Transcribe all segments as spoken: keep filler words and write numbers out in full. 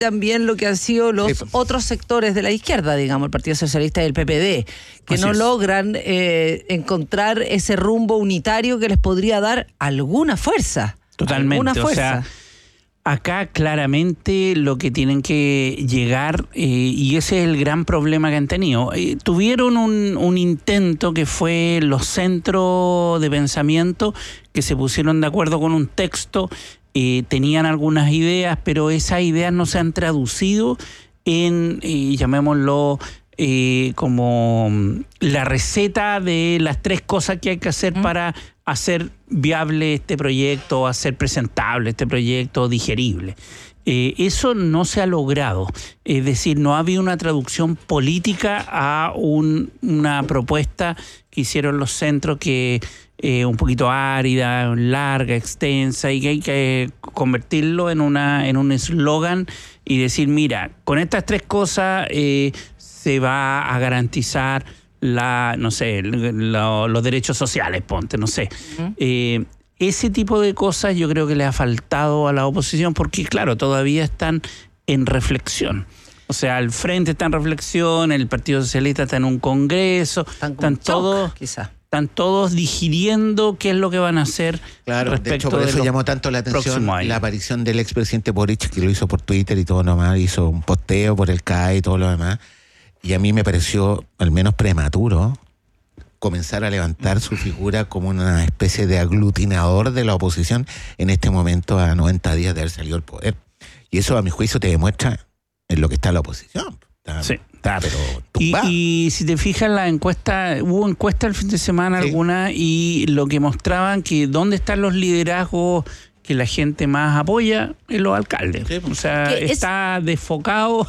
también lo que han sido los sí. otros sectores de la izquierda, digamos, el Partido Socialista y el P P D, que Así no es. logran eh, encontrar ese rumbo unitario que les podría dar alguna fuerza. Totalmente, Alguna o fuerza. sea, acá claramente lo que tienen que llegar, eh, y ese es el gran problema que han tenido, eh, tuvieron un, un intento que fue los centros de pensamiento que se pusieron de acuerdo con un texto, eh, tenían algunas ideas, pero esas ideas no se han traducido en, eh, llamémoslo, eh, como la receta de las tres cosas que hay que hacer mm. para hacer viable este proyecto, hacer presentable este proyecto, digerible. Eh, eso no se ha logrado. Es decir, no ha habido una traducción política a un, una propuesta que hicieron los centros que eh, un poquito árida, larga, extensa, y que hay que convertirlo en una en un eslogan y decir, mira, con estas tres cosas eh, se va a garantizar la, no sé, lo, los derechos sociales, ponte, no sé. Uh-huh. Eh, ese tipo de cosas yo creo que le ha faltado a la oposición porque, claro, todavía están en reflexión. O sea, el Frente está en reflexión, el Partido Socialista está en un congreso, están, están todos... quizá. Están todos digiriendo qué es lo que van a hacer. Claro, de hecho, por eso de llamó tanto la atención la aparición del expresidente Boric, que lo hizo por Twitter y todo lo demás, hizo un posteo por el C A E y todo lo demás. Y a mí me pareció, al menos prematuro, comenzar a levantar su figura como una especie de aglutinador de la oposición en este momento a noventa días de haber salido al poder. Y eso, a mi juicio, te demuestra en lo que está la oposición. Está, sí. Está, pero y, y si te fijas la encuesta, hubo encuesta el fin de semana sí. alguna, y lo que mostraban que dónde están los liderazgos que la gente más apoya en los alcaldes. Sí. O sea, está es... desfocado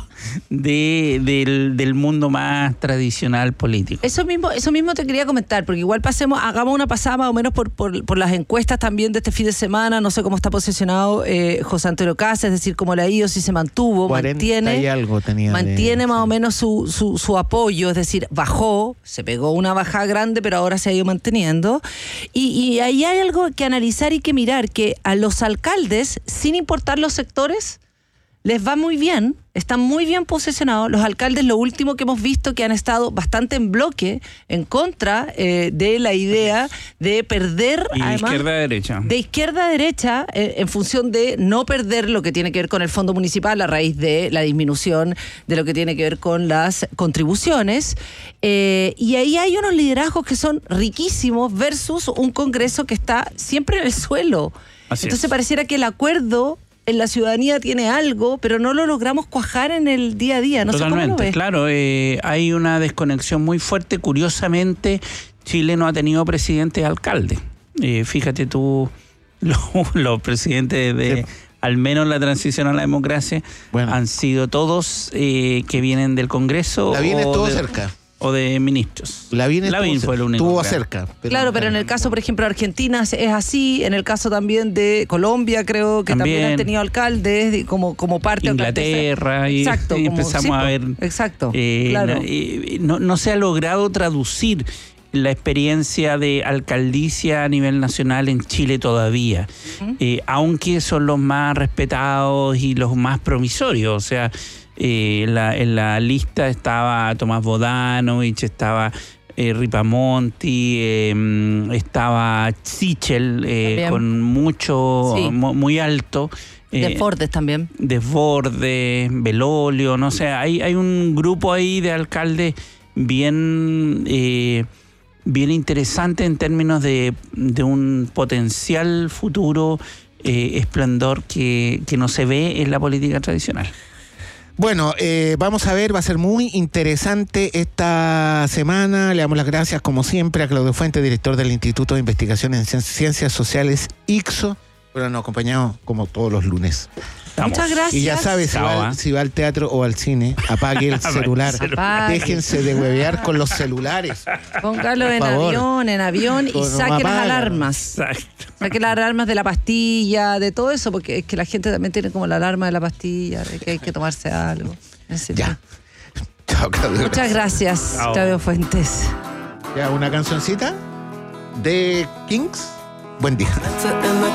de, del, del mundo más tradicional político. Eso mismo, eso mismo te quería comentar, porque igual pasemos, hagamos una pasada más o menos por, por, por las encuestas también de este fin de semana. No sé cómo está posicionado eh, José Antonio Caz, es decir, cómo le ha ido, si se mantuvo, mantiene, y algo tenía mantiene de, más sí. o menos su, su, su apoyo, es decir, bajó, se pegó una bajada grande, pero ahora se ha ido manteniendo. Y, y ahí hay algo que analizar y que mirar, que a los alcaldes, sin importar los sectores, les va muy bien, están muy bien posicionados. Los alcaldes, lo último que hemos visto, que han estado bastante en bloque en contra eh, de la idea de perder, y además, de izquierda a derecha. De izquierda a derecha, eh, en función de no perder lo que tiene que ver con el fondo municipal a raíz de la disminución de lo que tiene que ver con las contribuciones. Eh, y ahí hay unos liderazgos que son riquísimos versus un Congreso que está siempre en el suelo. Así Entonces es. Pareciera que el acuerdo en la ciudadanía tiene algo, pero no lo logramos cuajar en el día a día. No Totalmente, sé cómo lo ves. Claro, eh, hay una desconexión muy fuerte. Curiosamente, Chile no ha tenido presidente y alcalde. Eh, fíjate tú, los, los presidentes de, sí. al menos la transición a la democracia, bueno. han sido todos eh, que vienen del Congreso. La viene todo de, cerca. O de ministros. Lavín, Lavín fue el único. Estuvo cerca. Pero claro, pero en el caso, por ejemplo, de Argentina es así, en el caso también de Colombia, creo que también, también han tenido alcaldes como, como parte de Inglaterra, y, exacto, y como, empezamos sí, a ver. Exacto. Eh, claro. no, no se ha logrado traducir la experiencia de alcaldicia a nivel nacional en Chile todavía, uh-huh. eh, aunque son los más respetados y los más promisorios, o sea. Eh, la, en la lista estaba Tomás Bodanovich, estaba eh, Ripamonti, eh, estaba Sichel eh, con mucho, sí. mo, muy alto. Eh, Desbordes también. Desbordes, Belolio, no sé, hay, hay un grupo ahí de alcaldes bien, eh, bien interesante en términos de, de un potencial futuro eh, esplendor que, que no se ve en la política tradicional. Bueno, eh, vamos a ver, va a ser muy interesante esta semana. Le damos las gracias, como siempre, a Claudio Fuentes, director del Instituto de Investigación en Ciencias Sociales, I C S O, pero nos acompañado como todos los lunes. Estamos. Muchas gracias. Y ya sabes, si va, si va al teatro o al cine, apague el celular. Apague. Déjense de huevear con los celulares. Póngalo en avión, en avión y saque las alarmas. Exacto. Saque las alarmas de la pastilla, de todo eso, porque es que la gente también tiene como la alarma de la pastilla, de que hay que tomarse algo. Ya. Chao, Claudio. Muchas gracias, Chao. Claudio Fuentes. Ya, una cancioncita de Kings. Buen día.